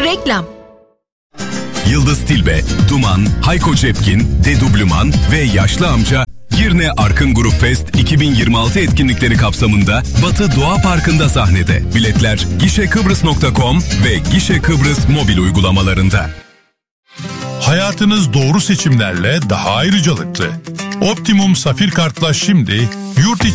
Reklam. Yıldız Tilbe, Duman, Hayko Cepkin, Dedubluman ve Yaşlı Amca Girne Arkın Grup Fest 2026 etkinlikleri kapsamında Batı Doğa Parkı'nda sahnede. Biletler gişekıbrıs.com ve Gişe Kıbrıs mobil uygulamalarında. Hayatınız doğru seçimlerle daha ayrıcalıklı. Optimum Safir Kart'la şimdi yurt içi